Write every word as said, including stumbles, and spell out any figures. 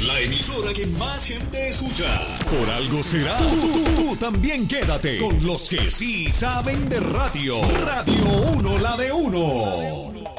la emisora que más gente escucha. Por algo será. Tú, tú, tú, tú también quédate con los que sí saben de radio. Radio uno, la de uno.